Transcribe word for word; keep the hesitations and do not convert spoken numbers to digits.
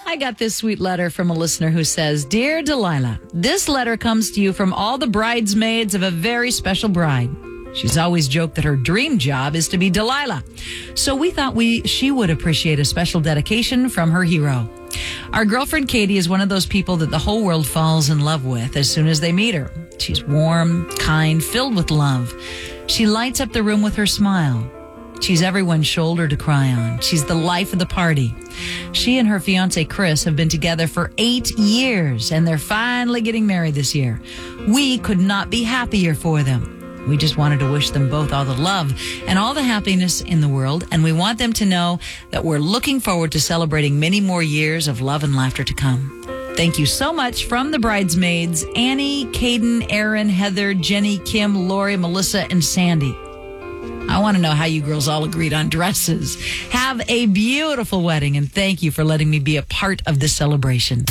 I got this sweet letter from a listener who says, Dear Delilah, this letter comes to you from all the bridesmaids of a very special bride. She's always joked that her dream job is to be Delilah. So we thought we she would appreciate a special dedication from her hero. Our girlfriend Katie is one of those people that the whole world falls in love with as soon as they meet her. She's warm, kind, filled with love. She lights up the room with her smile. She's everyone's shoulder to cry on. She's the life of the party. She and her fiance Chris have been together for eight years, and they're finally getting married this year. We could not be happier for them. We just wanted to wish them both all the love and all the happiness in the world, and we want them to know that we're looking forward to celebrating many more years of love and laughter to come. Thank you so much from the bridesmaids, Annie, Caden, Erin, Heather, Jenny, Kim, Lori, Melissa, and Sandy. I want to know how you girls all agreed on dresses. Have a beautiful wedding, and thank you for letting me be a part of this celebration.